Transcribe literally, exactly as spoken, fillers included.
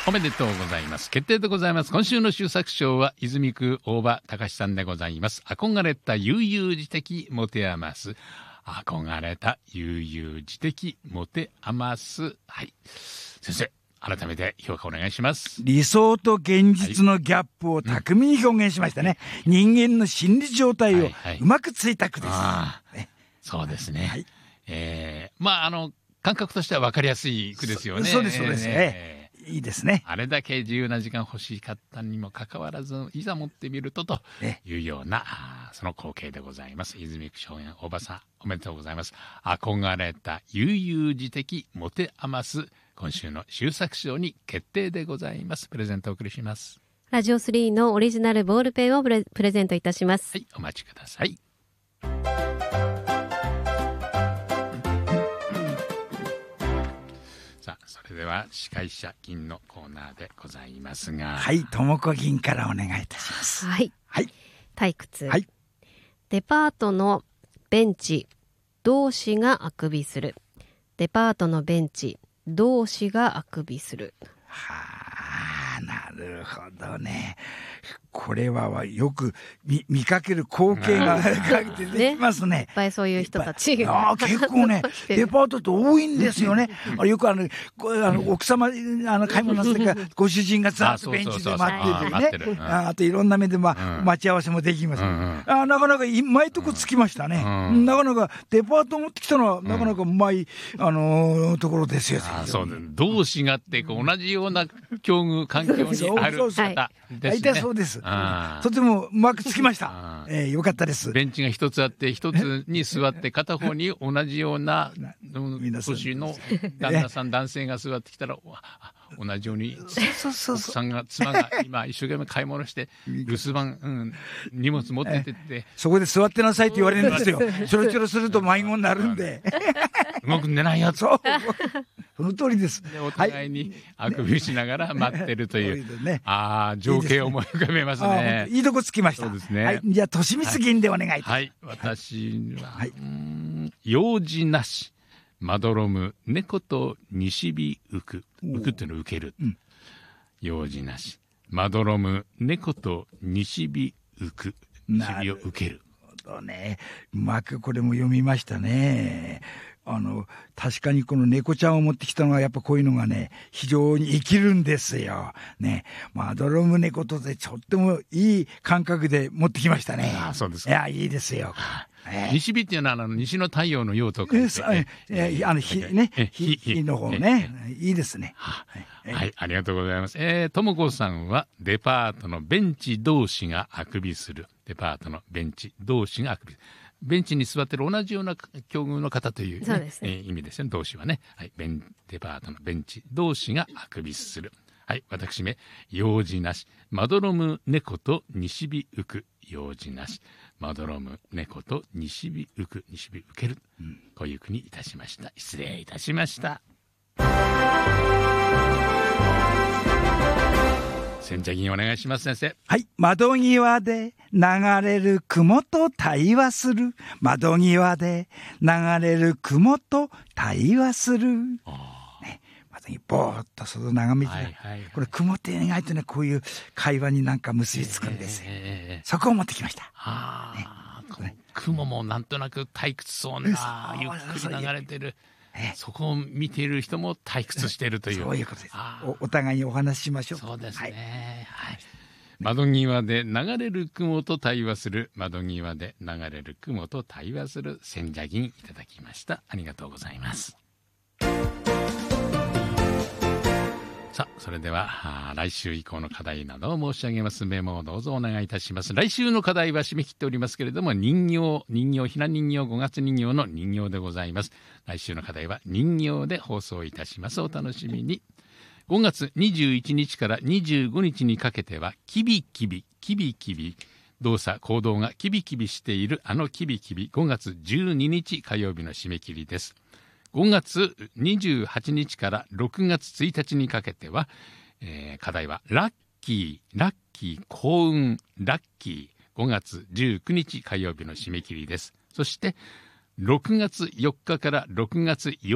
おめでとうございます。決定でございます。今週の秀作賞は泉区大場隆さんでございます。憧れた悠々自適持て余す。憧れた悠々自適持て余す。はい。先生、改めて評価お願いします。 理想と現実のギャップを巧みに表現しましたね。うん、人間の心理状態をうまくついた句です。はいはい、 そうですね。はい、えー、まあ、あの、感覚としては分かりやすい句ですよね。 そうです、そうです。えーいいですね。 あれだけ自由な時間欲しかったにもかかわらず、いざ持ってみるとというような、その光景でございます。泉区少年おばさん、おめでとうございます。憧れた悠々自適持て余す、今週の秀作賞に決定でございます。プレゼントをお送りします。 ラジオスリーのオリジナルボールペンをプレ、プレゼントいたします。 はい、お待ちください。それでは司会者銀のコーナーでございますが、 はい、ともこ銀からお願いいたします。 はい、 はい、 退屈、 はい、 デパートのベンチ同士があくびする。デパートのベンチ同士があくびする。 はあ、なるほどね。これはよく 見, 見かける光景が出てきますね。 いっぱいそういう人たちが。結構ね、デパートって多いんですよね。よくあの、あの奥様、あの買い物なすときご主人がずっとベンチで待っててね。あといろんな目で、まあ、待ち合わせもできます。あ、なかなかうまいとこつきましたね。なかなかデパート持ってきたのはなかなかうまい、あのー、ところですよ。 あ、そうです。同士がってこう同じような境遇環境にある方ですね。 大体そうです。とてもうまくつきました。えー、よかったです。 ベンチが一つあって一つに座って片方に同じような年の旦那さん男性が座ってきたら同じように奥さんが妻が今一生懸命買い物して留守番、うん、荷物持ってってってそこで座ってなさいって言われるんですよ。ちょろちょろすると迷子になるんで動くんでないやつ。 そうその通りです。 でお互いにあくびしながら待ってるという、はい、ああ情景を思い浮かべますね。 いいとこつきました。 そうですね。 はい、じゃあ利光銀でお願いいたします。 はい、はい、私は、はい、うーん用事なしまどろむ猫と西日浮く。浮くっていうのを受ける、うん、用事なしまどろむ猫と西日浮く。西日を受ける。 なるほどね。うまくこれも読みましたね。あの確かにこの猫ちゃんを持ってきたのはやっぱこういうのがね非常に生きるんですよね。まどろむ猫とでとってもいい感覚で持ってきましたね。 ああ、そうですか。 いやいいですよ。 えー、西日っていうのはあの西の太陽の陽と書いて、 えー、あの日ね日の方ね、えー、いいですね。 はい、はい、ありがとうございます。えー、ともこさんはデパートのベンチ同士があくびする。デパートのベンチ同士があくびする。ベンチに座ってる同じような境遇の方という、ね、そうですね、えー、意味ですね。同士はね、はい、ベンデパートのベンチ同士があくびする。はい、私め用事なしまどろむ猫と西日浮く。用事なしまどろむ猫と西日浮く。西日浮ける、うん、こういう句にいたしました。失礼いたしました。千茶銀お願いします。先生。 はい。窓際で流れる雲と対話する。窓際で流れる雲と対話する。ね、窓にぼーっとその眺めて、はいはいはい、これ雲って意外とねこういう会話になんか結びつくんですよ。えー、そこを持ってきました。 ああ、ね、雲もなんとなく退屈そうなゆっくり流れてる。そこを見ている人も退屈しているという。 そういうことです。お, お互いにお話ししましょう。 そうですね。はいはい、窓際で流れる雲と対話する。窓際で流れる雲と対話する。千茶銀いただきました。ありがとうございます。さあ、それでは来週以降の課題などを申し上げます。メモをどうぞお願いいたします。来週の課題は締め切っておりますけれども、人形、人形、ひな人形、ごがつ人形の人形でございます。来週の課題は人形で放送いたします。お楽しみに。ごがつにじゅういちにちからにじゅうごにちにかけては、キビキビ、キビキビ、動作、行動がキビキビしているあのキビキビ、ごがつじゅうににち火曜日の締め切りです。ごがつにじゅうはちにちからろくがつついたちにかけては、えー、課題はラッキー、ラッキー、幸運、ラッキー。ごがつじゅうくにち火曜日の締め切りです。そしてろくがつよっかからろくがつよ